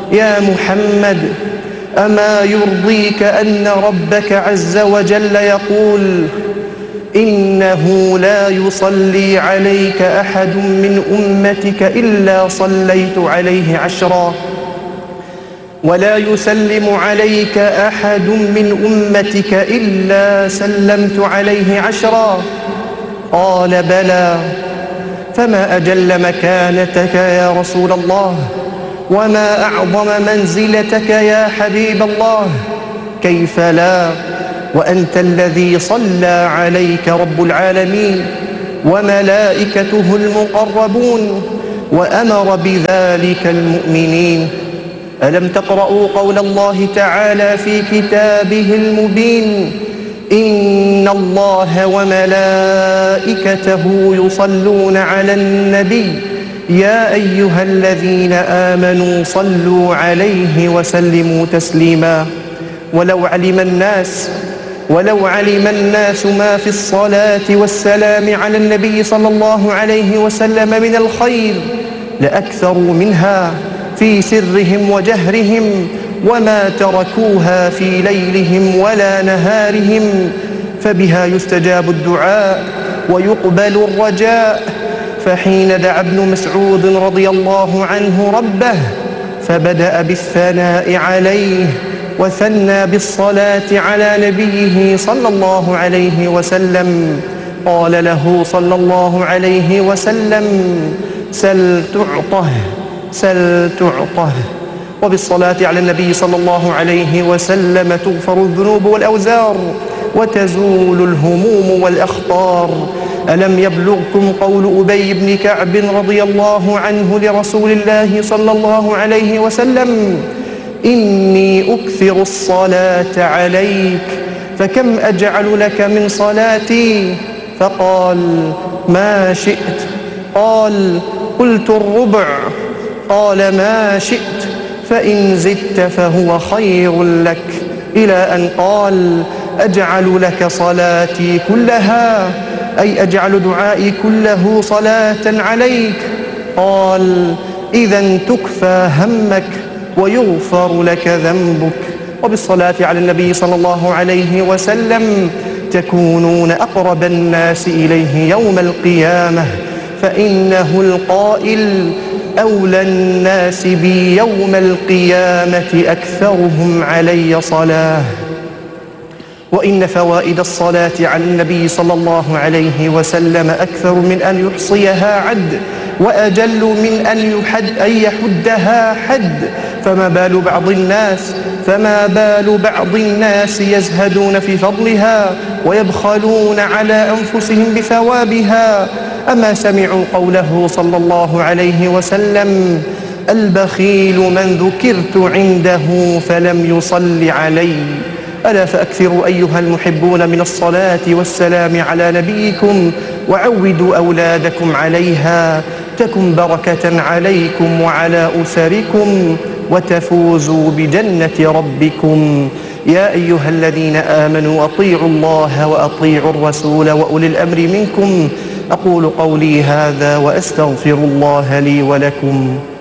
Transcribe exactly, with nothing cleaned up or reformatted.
يا محمد أما يرضيك أن ربك عز وجل يقول إنه لا يصلي عليك أحد من أمتك إلا صليت عليه عشرا ولا يسلم عليك أحد من أمتك إلا سلمت عليه عشرا؟ قال بلى. فما أجل مكانتك يا رسول الله، وما أعظم منزلتك يا حبيب الله. كيف لا وأنت الذي صلى عليك رب العالمين وملائكته المقربون وأمر بذلك المؤمنين. ألم تقرأوا قول الله تعالى في كتابه المبين إن الله وملائكته يصلون على النبي يا أيها الذين آمنوا صلوا عليه وسلموا تسليما. ولو علم الناس ولو علم الناس ما في الصلاة والسلام على النبي صلى الله عليه وسلم من الخير لأكثروا منها في سرهم وجهرهم، وما تركوها في ليلهم ولا نهارهم. فبها يستجاب الدعاء ويقبل الرجاء. فحين دعا ابن مسعود رضي الله عنه ربه فبدأ بالثناء عليه وثنى بالصلاة على نبيه صلى الله عليه وسلم، قال له صلى الله عليه وسلم سل تعطه سل تعطه. وبالصلاة على النبي صلى الله عليه وسلم تغفر الذنوب والأوزار وتزول الهموم والأخطار. ألم يبلغكم قول أبي بن كعب رضي الله عنه لرسول الله صلى الله عليه وسلم إني أكثر الصلاة عليك فكم أجعل لك من صلاتي؟ فقال ما شئت. قال قلت الربع. قال ما شئت فإن زدت فهو خير لك، إلى أن قال أجعل لك صلاتي كلها، أي أجعل دعائي كله صلاة عليك. قال إذن تكفى همك ويغفر لك ذنبك. وبالصلاة على النبي صلى الله عليه وسلم تكونون أقرب الناس إليه يوم القيامة، فإنه القائل أولى الناس بي يوم القيامة أكثرهم علي صلاة. وإن فوائد الصلاة على النبي صلى الله عليه وسلم أكثر من أن يحصيها عد، وأجل من أن يحد أن يحدها حد. فما بال بعض الناس فما بال بعض الناس يزهدون في فضلها ويبخلون على أنفسهم بثوابها. أما سمعوا قوله صلى الله عليه وسلم البخيل من ذكرت عنده فلم يصل علي. ألا فأكثروا أيها المحبون من الصلاة والسلام على نبيكم، وعودوا أولادكم عليها، تكن بركة عليكم وعلى أسركم، وتفوزوا بجنة ربكم. يا أيها الذين آمنوا أطيعوا الله وأطيعوا الرسول وأولي الأمر منكم. أقول قولي هذا وأستغفر الله لي ولكم.